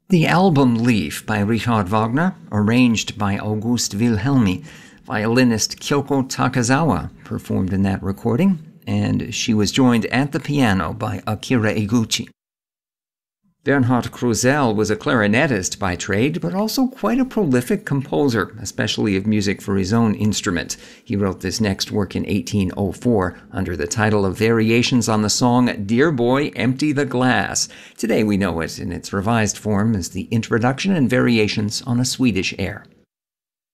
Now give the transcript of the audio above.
The album Leaf by Richard Wagner, arranged by August Wilhelmi. Violinist Kyoko Takazawa performed in that recording, and she was joined at the piano by Akira Iguchi. Bernhard Krusell was a clarinetist by trade, but also quite a prolific composer, especially of music for his own instrument. He wrote this next work in 1804 under the title of Variations on the song Dear Boy, Empty the Glass. Today we know it in its revised form as the Introduction and Variations on a Swedish Air.